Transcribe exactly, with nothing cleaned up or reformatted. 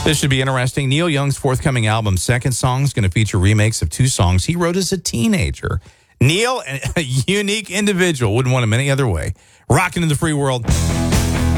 This should be interesting. Neil Young's forthcoming album, Second Song, is going to feature remakes of two songs he wrote as a teenager. Neil, a unique individual, wouldn't want him any other way. Rocking in the free world.